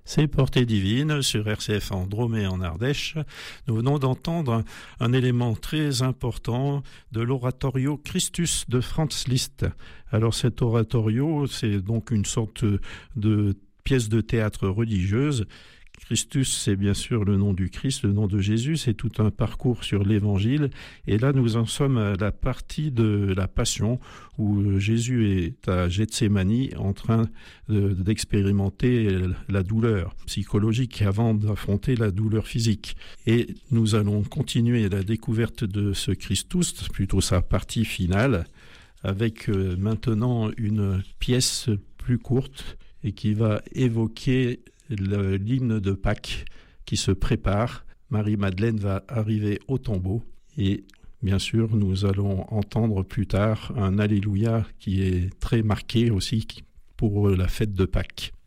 C'est Portée divine sur RCF en Drôme et en Ardèche. Nous venons d'entendre un élément très important de l'oratorio Christus de Franz Liszt. Alors cet oratorio, c'est donc une sorte de pièce de théâtre religieuse. Christus, c'est bien sûr le nom du Christ, le nom de Jésus, c'est tout un parcours sur l'Évangile. Et là, nous en sommes à la partie de la Passion, où Jésus est à Gethsémani en train d'expérimenter la douleur psychologique avant d'affronter la douleur physique. Et nous allons continuer la découverte de ce Christus, plutôt sa partie finale, avec maintenant une pièce plus courte et qui va évoquer l'hymne de Pâques qui se prépare. Marie-Madeleine va arriver au tombeau et bien sûr nous allons entendre plus tard un Alléluia qui est très marqué aussi pour la fête de Pâques.